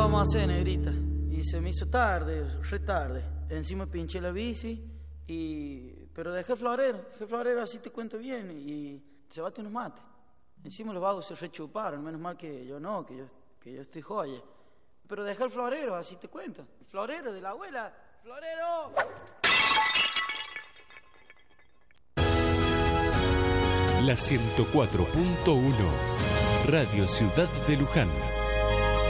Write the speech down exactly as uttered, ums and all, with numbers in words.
vamos a hacer, negrita? Y se me hizo tarde, re tarde. Encima pinché la bici y... Pero dejé el florero, dejé el florero, así te cuento bien. Y se bate unos mates. Encima los vagos se rechuparon, menos mal que yo no, que yo, que yo estoy joya. Pero dejé el florero, así te cuento. El florero de la abuela. ¡Florero! La ciento cuatro punto uno, Radio Ciudad de Luján.